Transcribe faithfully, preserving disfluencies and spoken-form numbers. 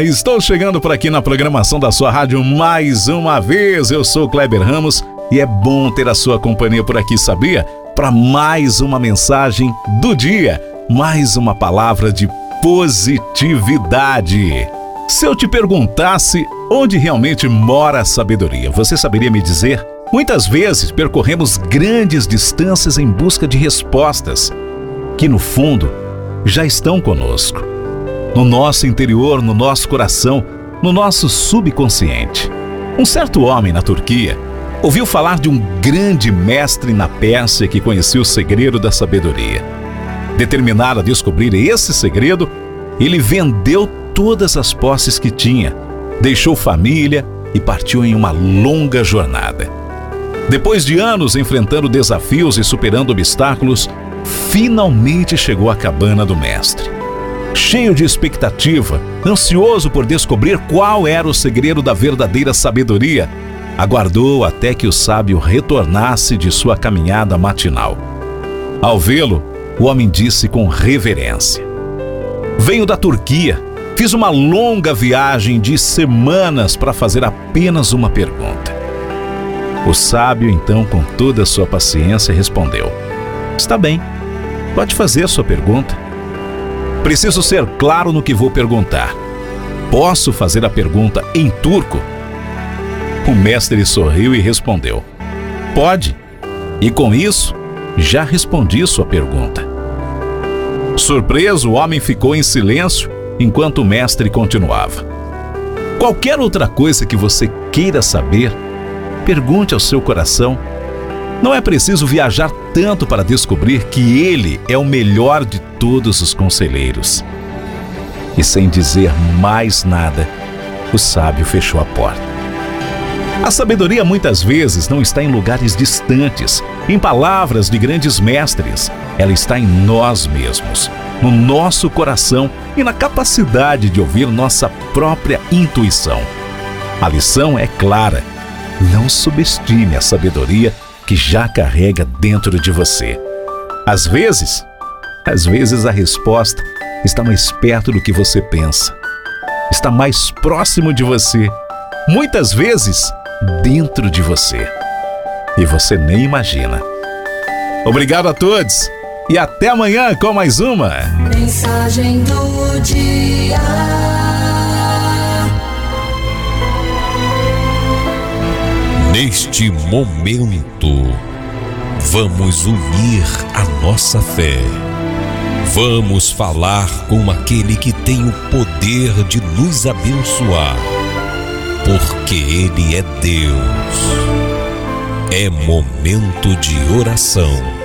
Olá, estou chegando por aqui na programação da sua rádio mais uma vez. Eu sou Kleber Ramos e é bom ter a sua companhia por aqui, sabia? Para mais uma mensagem do dia, mais uma palavra de positividade. Se eu te perguntasse onde realmente mora a sabedoria, você saberia me dizer? Muitas vezes percorremos grandes distâncias em busca de respostas que, no fundo, já estão conosco. No nosso interior, no nosso coração, no nosso subconsciente. Um certo homem na Turquia ouviu falar de um grande mestre na Pérsia que conhecia o segredo da sabedoria. Determinado a descobrir esse segredo, ele vendeu todas as posses que tinha, deixou família e partiu em uma longa jornada. Depois de anos enfrentando desafios e superando obstáculos, finalmente chegou à cabana do mestre. Cheio de expectativa, ansioso por descobrir qual era o segredo da verdadeira sabedoria, aguardou até que o sábio retornasse de sua caminhada matinal. Ao vê-lo, o homem disse com reverência: "Venho da Turquia, fiz uma longa viagem de semanas para fazer apenas uma pergunta." O sábio, então, com toda a sua paciência, respondeu: "Está bem, pode fazer a sua pergunta. Preciso ser claro no que vou perguntar. Posso fazer a pergunta em turco?" O mestre sorriu e respondeu: "Pode. E com isso, já respondi sua pergunta." Surpreso, o homem ficou em silêncio enquanto o mestre continuava: "Qualquer outra coisa que você queira saber, pergunte ao seu coração. Não é preciso viajar tanto para descobrir que ele é o melhor de todos os conselheiros." E sem dizer mais nada, o sábio fechou a porta. A sabedoria muitas vezes não está em lugares distantes, em palavras de grandes mestres. Ela está em nós mesmos, no nosso coração e na capacidade de ouvir nossa própria intuição. A lição é clara: não subestime a sabedoria que já carrega dentro de você. Às vezes, às vezes a resposta está mais perto do que você pensa. Está mais próximo de você. Muitas vezes, dentro de você. E você nem imagina. Obrigado a todos e até amanhã com mais uma Mensagem do Dia. Neste momento, vamos unir a nossa fé. Vamos falar com aquele que tem o poder de nos abençoar, porque Ele é Deus. É momento de oração.